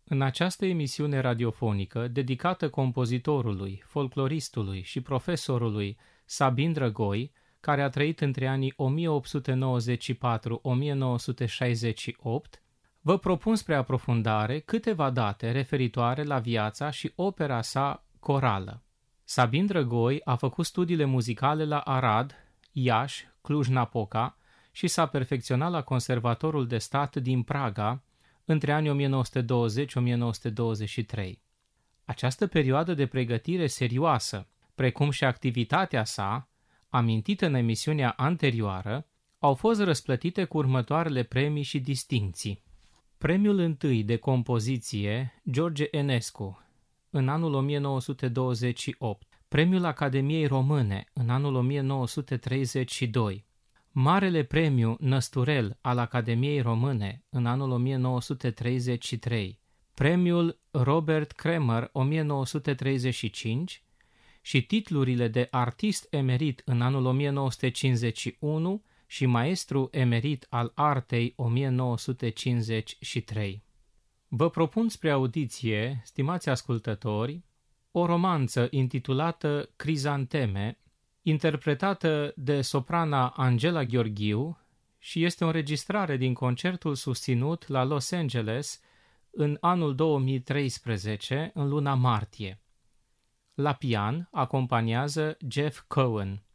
În această emisiune radiofonică, dedicată compozitorului, folcloristului și profesorului Sabin Drăgoi, care a trăit între anii 1894-1968, vă propun spre aprofundare câteva date referitoare la viața și opera sa corală. Sabin Drăgoi a făcut studiile muzicale la Arad, Iași, Cluj-Napoca și s-a perfecționat la Conservatorul de Stat din Praga între anii 1920-1923. Această perioadă de pregătire serioasă, precum și activitatea sa, amintită în emisiunea anterioară, au fost răsplătite cu următoarele premii și distincții. Premiul întâi de compoziție George Enescu, în anul 1928, Premiul Academiei Române, în anul 1932, Marele Premiu Năsturel al Academiei Române, în anul 1933, Premiul Robert Kremer 1935 și titlurile de artist emerit în anul 1951 și maestru emerit al artei 1953. Vă propun spre audiție, stimați ascultători, o romanță intitulată Crizanteme, interpretată de soprana Angela Gheorghiu și este o înregistrare din concertul susținut la Los Angeles în anul 2013, în luna martie. La pian acompaniază Jeff Cohen.